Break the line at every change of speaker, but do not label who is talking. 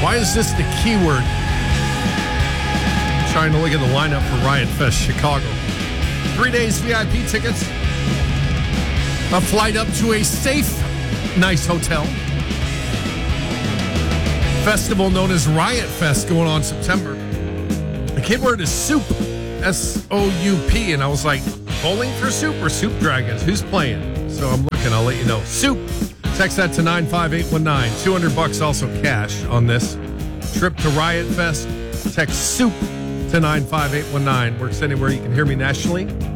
Why is this the keyword? Trying to look at the lineup for Riot Fest Chicago. 3 days VIP tickets. A flight up to a safe, nice hotel. Festival known as Riot Fest going on September. The keyword is soup. S-O-U-P. And I was like, bowling for soup or Soup Dragons? Who's playing? So I'm looking. I'll let you know. Soup. Text that to 95819. $200 also cash on this trip to Riot Fest. Text soup to 95819. Works anywhere you can hear me nationally.